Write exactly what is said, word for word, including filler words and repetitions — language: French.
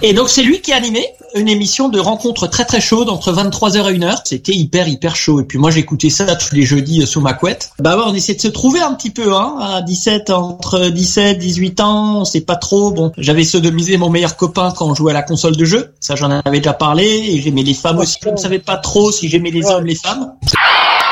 Et donc c'est lui qui a animé une émission de rencontre très très chaude entre vingt-trois heures et une heure. C'était hyper hyper chaud. Et puis moi j'écoutais ça tous les jeudis sous ma couette. Bah ouais, on essaie de se trouver un petit peu, hein. À dix-sept, entre dix-sept, dix-huit ans, on sait pas trop. Bon, j'avais sodomisé mon meilleur copain quand on jouait à la console de jeu. Ça j'en avais déjà parlé. Et j'aimais les femmes aussi. Je ne savais pas trop si j'aimais les hommes, les femmes.